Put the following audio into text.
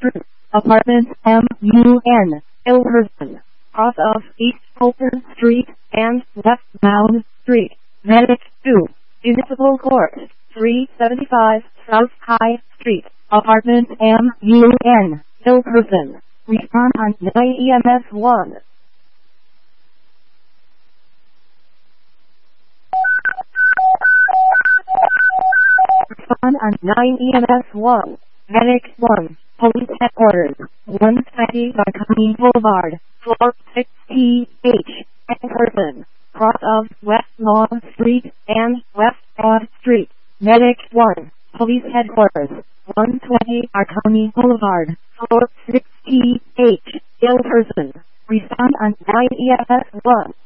Street, Apartment MUN, Ilverson, cross of East Fulton Street and Westbound Street, Medic 2, Municipal Court, 375 South High Street, Apartment MUN, Ilverson. Respond on 9 EMS 1. Respond on 9 EMS 1. Medic 1. Police Headquarters, 120 Marconi Boulevard, floor 60H, Person, cross of West Long Street and West Broad Street. Medic 1. Police Headquarters, 120 Marconi Boulevard, floor 60H, Person. Respond on 9 EMS 1.